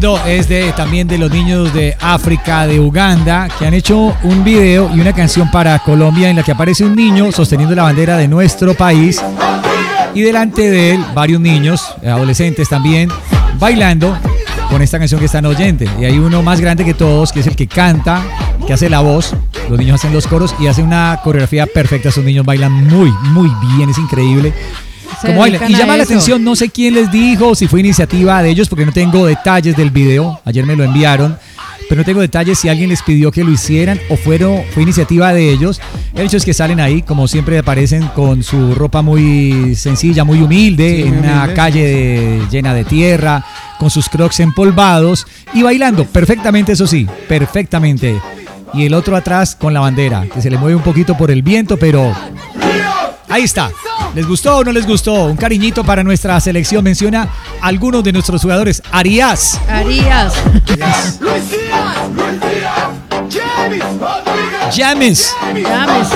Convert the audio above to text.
segundo es también de los niños de África, de Uganda, que han hecho un video y una canción para Colombia en la que aparece un niño sosteniendo la bandera de nuestro país y delante de él varios niños, adolescentes también, bailando con esta canción que están oyendo. Y hay uno más grande que todos, que es el que canta, que hace la voz. Los niños hacen los coros y hacen una coreografía perfecta. Esos niños bailan muy, muy bien, es increíble. Como bailan. Y llama la atención, no sé quién les dijo, si fue iniciativa de ellos, porque no tengo detalles del video. Ayer me lo enviaron, pero no tengo detalles si alguien les pidió que lo hicieran o fue iniciativa de ellos. El hecho es que salen ahí, como siempre aparecen con su ropa muy sencilla, muy humilde, sí, en una calle llena de tierra, con sus crocs empolvados y bailando perfectamente, eso sí, perfectamente. Y el otro atrás con la bandera, que se le mueve un poquito por el viento, pero ahí está. ¿Les gustó o no les gustó? Un cariñito para nuestra selección. Menciona a algunos de nuestros jugadores. Arias. James.